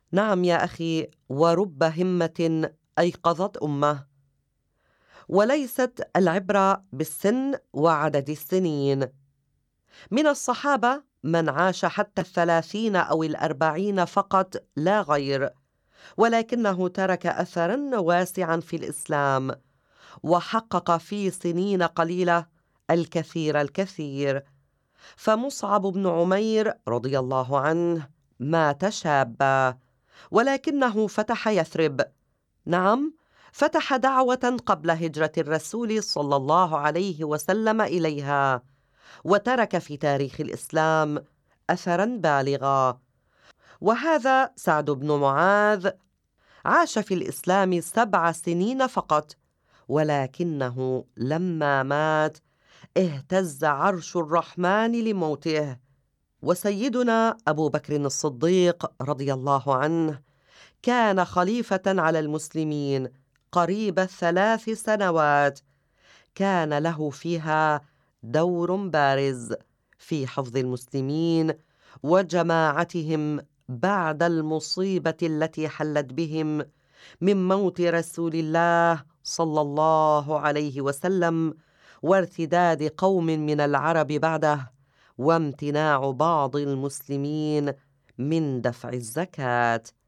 نعم يا أخي، ورب همة أيقظت أمة. وليست العبرة بالسن وعدد السنين. من الصحابة من عاش حتى 30 أو 40 فقط لا غير، ولكنه ترك أثرا واسعا في الإسلام، وحقق في سنين قليلة الكثير. فمصعب بن عمير رضي الله عنه مات شابا، ولكنه فتح يثرب. نعم، فتح دعوة قبل هجرة الرسول صلى الله عليه وسلم إليها، وترك في تاريخ الإسلام أثرا بالغا. وهذا سعد بن معاذ، عاش في الإسلام 7 سنين فقط، ولكنه لما مات اهتز عرش الرحمن لموته. وسيدنا أبو بكر الصديق رضي الله عنه كان خليفة على المسلمين قريب 3 سنوات، كان له فيها دور بارز في حفظ المسلمين وجماعتهم بعد المصيبة التي حلت بهم من موت رسول الله صلى الله عليه وسلم، وارتداد قوم من العرب بعده، وامتناع بعض المسلمين من دفع الزكاة.